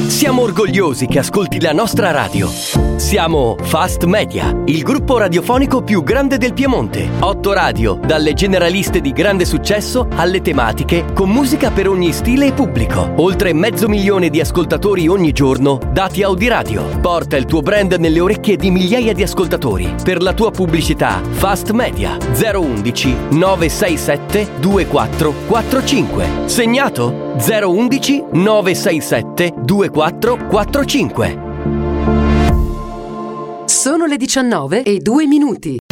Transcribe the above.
Siamo orgogliosi che ascolti la nostra radio. Siamo Fast Media, il gruppo radiofonico più grande del Piemonte. 8 radio, dalle generaliste di grande successo alle tematiche, con musica per ogni stile e pubblico. Oltre 500.000 di ascoltatori ogni giorno, dati Audiradio. Porta il tuo brand nelle orecchie di migliaia di ascoltatori. Per la tua pubblicità, Fast Media 011 967 2445. Segnato? 011 967 2445. Sono le 19:02.